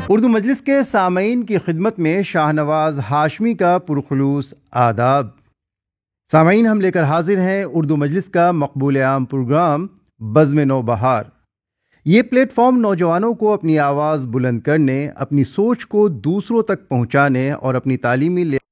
उर्दू मजलिस के सामईन की खिदमत में शाहनवाज हाशमी का पुरखुलूस आदाब। सामईन, हम लेकर हाजिर हैं उर्दू मजलिस का मकबूल आम प्रोग्राम बज़्म नौ बहार। ये प्लेटफॉर्म नौजवानों को अपनी आवाज़ बुलंद करने, अपनी सोच को दूसरों तक पहुँचाने और अपनी तालीमी